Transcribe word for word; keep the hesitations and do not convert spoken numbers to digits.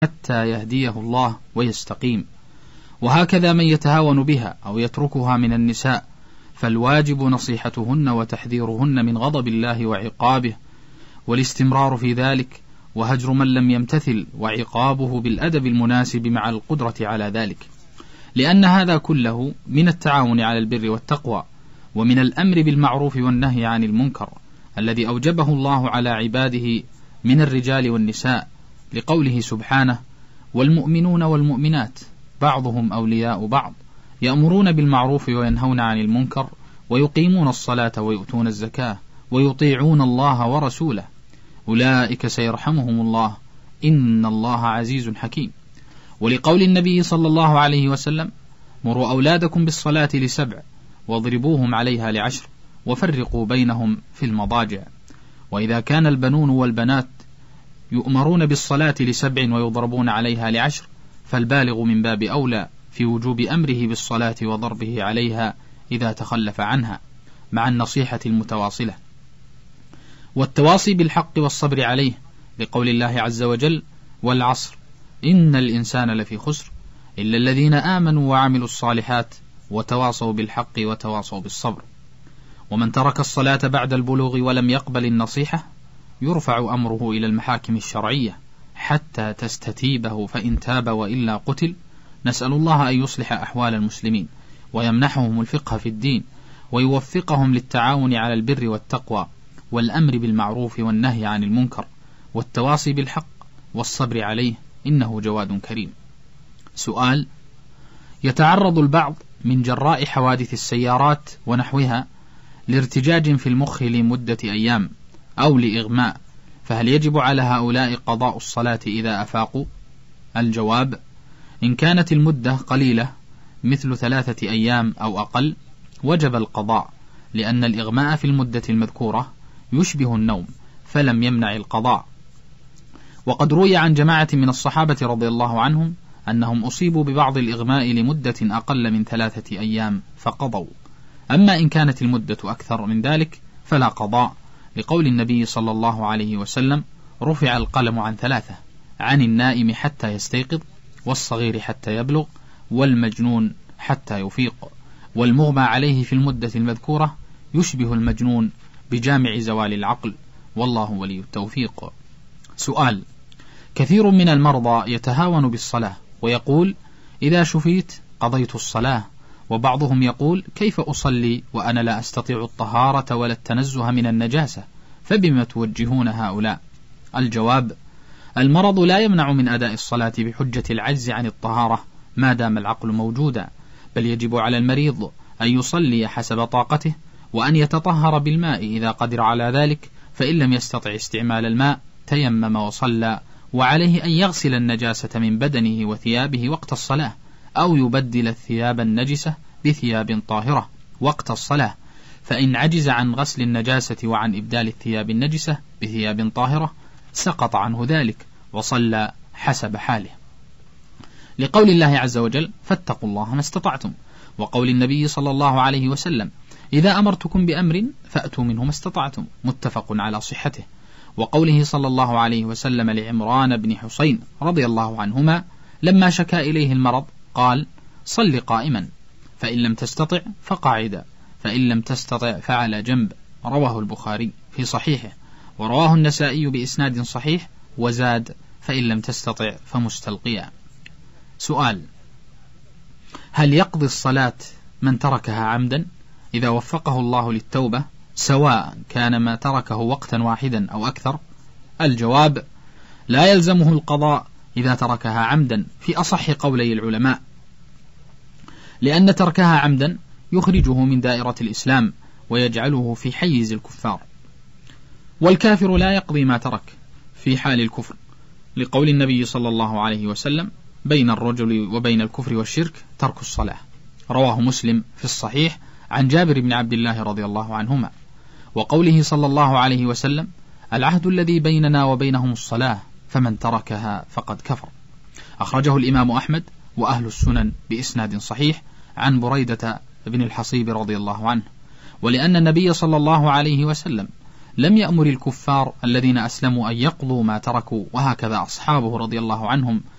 حتى يهديه الله ويستقيم. وهكذا من يتهاون بها أو يتركها من النساء، فالواجب نصيحتهن وتحذيرهن من غضب الله وعقابه والاستمرار في ذلك، وهجر من لم يمتثل وعقابه بالأدب المناسب مع القدرة على ذلك، لأن هذا كله من التعاون على البر والتقوى، ومن الأمر بالمعروف والنهي عن المنكر الذي أوجبه الله على عباده من الرجال والنساء، لقوله سبحانه: والمؤمنون والمؤمنات بعضهم أولياء بعض يأمرون بالمعروف وينهون عن المنكر ويقيمون الصلاة ويؤتون الزكاة ويطيعون الله ورسوله أولئك سيرحمهم الله إن الله عزيز حكيم. ولقول النبي صلى الله عليه وسلم: مروا أولادكم بالصلاة لسبع واضربوهم عليها لعشر وفرقوا بينهم في المضاجع. وإذا كان البنون والبنات يؤمرون بالصلاة لسبع ويضربون عليها لعشر، فالبالغ من باب أولى في وجوب أمره بالصلاة وضربه عليها إذا تخلف عنها، مع النصيحة المتواصلة والتواصي بالحق والصبر عليه، لقول الله عز وجل: والعصر إن الإنسان لفي خسر إلا الذين آمنوا وعملوا الصالحات وتواصوا بالحق وتواصوا بالصبر. ومن ترك الصلاة بعد البلوغ ولم يقبل النصيحة يرفع أمره إلى المحاكم الشرعية حتى تستتيبه، فإن تاب وإلا قتل. نسأل الله أن يصلح أحوال المسلمين ويمنحهم الفقه في الدين ويوفقهم للتعاون على البر والتقوى والأمر بالمعروف والنهي عن المنكر والتواصي بالحق والصبر عليه، إنه جواد كريم. سؤال: يتعرض البعض من جراء حوادث السيارات ونحوها لارتجاج في المخ لمدة أيام أو لإغماء، فهل يجب على هؤلاء قضاء الصلاة إذا أفاقوا؟ الجواب: إن كانت المدة قليلة مثل ثلاثة أيام أو أقل وجب القضاء، لأن الإغماء في المدة المذكورة يشبه النوم فلم يمنع القضاء. وقد روي عن جماعة من الصحابة رضي الله عنهم أنهم أصيبوا ببعض الإغماء لمدة أقل من ثلاثة أيام فقضوا. أما إن كانت المدة أكثر من ذلك فلا قضاء، لقول النبي صلى الله عليه وسلم: رفع القلم عن ثلاثة: عن النائم حتى يستيقظ، والصغير حتى يبلغ، والمجنون حتى يفيق. والمغمى عليه في المدة المذكورة يشبه المجنون بجامع زوال العقل، والله ولي التوفيق. سؤال: كثير من المرضى يتهاون بالصلاة ويقول: إذا شفيت قضيت الصلاة، وبعضهم يقول: كيف أصلي وأنا لا أستطيع الطهارة ولا التنزه من النجاسة، فبما توجهون هؤلاء؟ الجواب: المرض لا يمنع من أداء الصلاة بحجة العجز عن الطهارة ما دام العقل موجودا، بل يجب على المريض أن يصلي حسب طاقته، وأن يتطهر بالماء إذا قدر على ذلك، فإن لم يستطع استعمال الماء تيمم وصلى، وعليه أن يغسل النجاسة من بدنه وثيابه وقت الصلاة، أو يبدل الثياب النجسة بثياب طاهرة وقت الصلاة، فإن عجز عن غسل النجاسة وعن إبدال الثياب النجسة بثياب طاهرة سقط عنه ذلك وصلى حسب حاله، لقول الله عز وجل: فاتقوا الله ما استطعتم، وقول النبي صلى الله عليه وسلم: إذا أمرتكم بأمر فأتوا منه ما استطعتم، متفق على صحته، وقوله صلى الله عليه وسلم لعمران بن حسين رضي الله عنهما لما شكا إليه المرض قال: صل قائما، فإن لم تستطع فقاعدا، فإن لم تستطع فعلى جنب. رواه البخاري في صحيحه، ورواه النسائي بإسناد صحيح، وزاد: فإن لم تستطع فمستلقيا. سؤال: هل يقضي الصلاة من تركها عمدا إذا وفقه الله للتوبة، سواء كان ما تركه وقتا واحدا أو أكثر؟ الجواب: لا يلزمه القضاء إذا تركها عمدا في أصح قولي العلماء، لأن تركها عمدا يخرجه من دائرة الإسلام ويجعله في حيز الكفار، والكافر لا يقضي ما ترك في حال الكفر، لقول النبي صلى الله عليه وسلم: بين الرجل وبين الكفر والشرك ترك الصلاة. رواه مسلم في الصحيح عن جابر بن عبد الله رضي الله عنهما، وقوله صلى الله عليه وسلم: العهد الذي بيننا وبينهم الصلاة فمن تركها فقد كفر. أخرجه الإمام أحمد وأهل السنن بإسناد صحيح عن بريدة بن الحصيب رضي الله عنه. ولأن النبي صلى الله عليه وسلم لم يأمر الكفار الذين أسلموا أن يقضوا ما تركوا، وهكذا أصحابه رضي الله عنهم